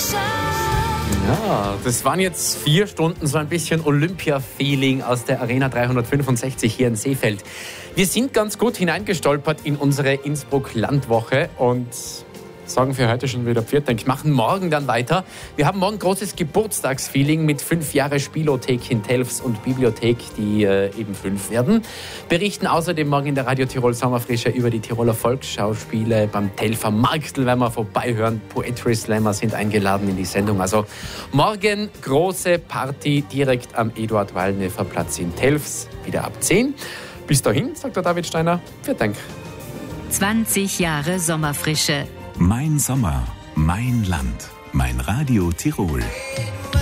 Ja, das waren jetzt 4 Stunden so ein bisschen Olympia-Feeling aus der Arena 365 hier in Seefeld. Wir sind ganz gut hineingestolpert in unsere Innsbruck-Landwoche und sagen für heute schon wieder Pfiat Dank. Machen morgen dann weiter. Wir haben morgen großes Geburtstagsfeeling mit 5 Jahre Spielothek in Telfs und Bibliothek, die eben 5 werden. Berichten außerdem morgen in der Radio Tirol Sommerfrische über die Tiroler Volksschauspiele. Beim Telfer Marktl werden wir vorbeihören. Poetry Slammer sind eingeladen in die Sendung. Also morgen große Party direkt am Eduard-Wallnefer-Platz in Telfs. Wieder ab 10. Bis dahin, sagt der David Steiner. Pfiat Dank. 20 Jahre Sommerfrische. Mein Sommer, mein Land, mein Radio Tirol.